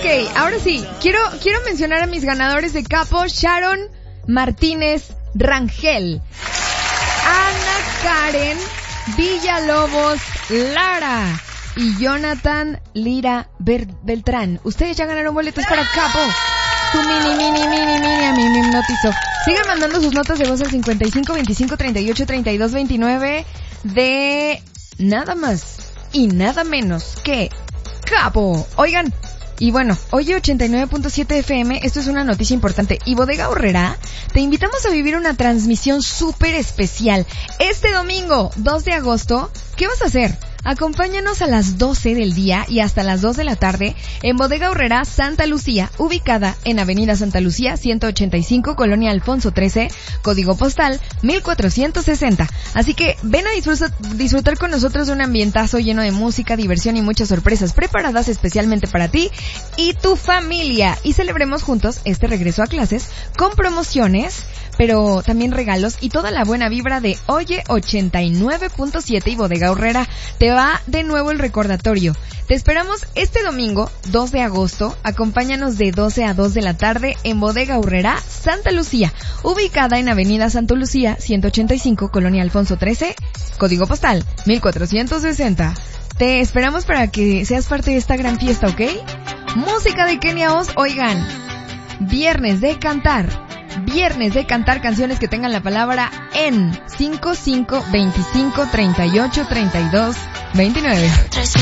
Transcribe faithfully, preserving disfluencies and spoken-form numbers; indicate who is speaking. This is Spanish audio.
Speaker 1: Ok, ahora sí, quiero, quiero mencionar a mis ganadores de capo: Sharon Martínez Rangel, Ana Karen Villalobos Lara y Jonathan Lira Ber- Beltrán. Ustedes ya ganaron boletos para capo. Tu mini, mini, mini, mini, a mí me hipnotizó. Sigan mandando sus notas de voz al cincuenta y cinco, veinticinco, treinta y ocho, treinta y dos, veintinueve de nada más y nada menos que capo. Oigan, y bueno, oye ochenta y nueve punto siete F M, esto es una noticia importante. Y Bodega Aurrerá, te invitamos a vivir una transmisión súper especial. Este domingo, dos de agosto, ¿qué vas a hacer? Acompáñanos a las doce del día y hasta las dos de la tarde en Bodega Aurrerá Santa Lucía, ubicada en Avenida Santa Lucía ciento ochenta y cinco, Colonia Alfonso trece, código postal mil cuatrocientos sesenta. Así que ven a disfrutar, disfrutar con nosotros de un ambientazo lleno de música, diversión y muchas sorpresas preparadas especialmente para ti y tu familia. Y celebremos juntos este regreso a clases con promociones, pero también regalos y toda la buena vibra de Oye ochenta y nueve punto siete y Bodega Aurrerá. Te va de nuevo el recordatorio. Te esperamos este domingo, dos de agosto. Acompáñanos de doce a dos de la tarde en Bodega Aurrerá Santa Lucía, ubicada en Avenida Santa Lucía ciento ochenta y cinco, Colonia Alfonso trece, código postal mil cuatrocientos sesenta. Te esperamos para que seas parte de esta gran fiesta, ¿ok? Música de Kenia Oz. Oigan, viernes de cantar. Viernes de cantar canciones que tengan la palabra en cinco cinco veinticinco treinta y ocho treinta y dos veintinueve.